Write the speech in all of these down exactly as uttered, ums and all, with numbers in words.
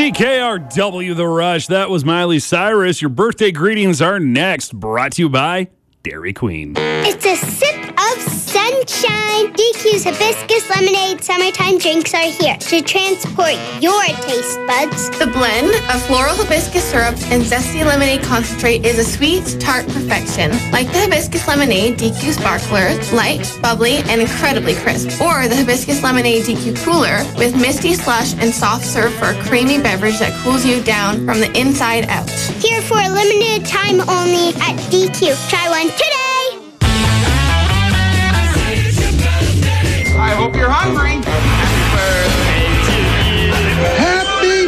C K R W The Rush. That was Miley Cyrus. Your birthday greetings are next. Brought to you by Dairy Queen. It's a sip of sunshine. D Q's Hibiscus Lemonade summertime drinks are here to transport your taste buds. The blend of floral hibiscus syrup and zesty lemonade concentrate is a sweet, tart perfection. Like the hibiscus lemonade D Q Sparkler, light, bubbly, and incredibly crisp. Or the hibiscus lemonade D Q Cooler with misty slush and soft serve for a creamy beverage that cools you down from the inside out. Here for a limited time only at D Q. Try one today. I hope you're hungry. Happy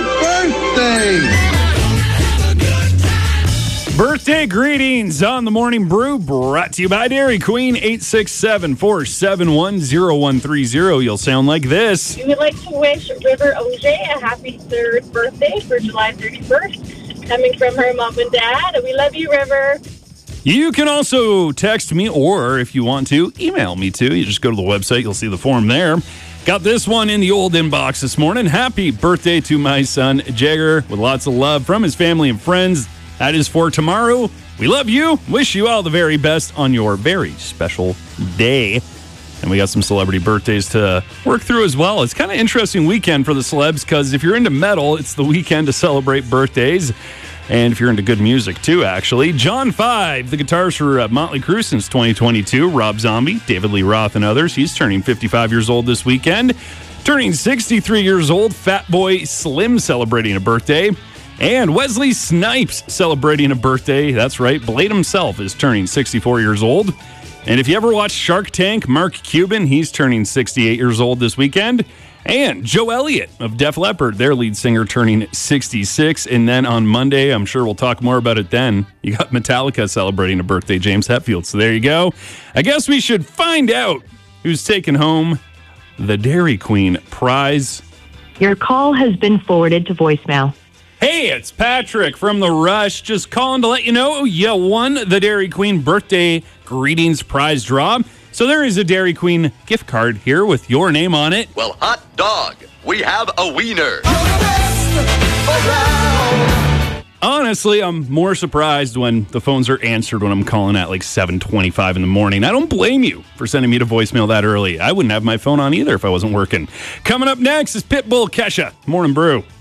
birthday! Birthday greetings on the Morning Brew, brought to you by Dairy Queen. Eight six seven, four seven one, zero one three zero. You'll sound like this. We would like to wish River O J a happy third birthday for July thirty-first, coming from her mom and dad. We love you, River. You can also text me, or if you want to, email me too. You just go to the website, you'll see the form there. Got this one in the old inbox this morning. Happy birthday to my son, Jagger, with lots of love from his family and friends. That is for tomorrow. We love you. Wish you all the very best on your very special day. And we got some celebrity birthdays to work through as well. It's kind of interesting weekend for the celebs, because if you're into metal, it's the weekend to celebrate birthdays. And if you're into good music, too, actually. John Five, the guitarist for uh, Motley Crue since twenty twenty-two. Rob Zombie, David Lee Roth, and others. He's turning fifty-five years old this weekend. Turning sixty-three years old, Fatboy Slim celebrating a birthday. And Wesley Snipes celebrating a birthday. That's right, Blade himself is turning sixty-four years old. And if you ever watched Shark Tank, Mark Cuban, he's turning sixty-eight years old this weekend. And Joe Elliott of Def Leppard, their lead singer, turning sixty-six. And then on Monday, I'm sure we'll talk more about it then, you got Metallica celebrating a birthday, James Hetfield. So there you go. I guess we should find out who's taking home the Dairy Queen prize. Your call has been forwarded to voicemail. Hey, it's Patrick from The Rush. Just calling to let you know you won the Dairy Queen birthday greetings prize draw. So there is a Dairy Queen gift card here with your name on it. Well, hot dog, we have a wiener. Honestly, I'm more surprised when the phones are answered when I'm calling at like seven twenty-five in the morning. I don't blame you for sending me to voicemail that early. I wouldn't have my phone on either if I wasn't working. Coming up next is Pitbull Kesha. Morning Brew.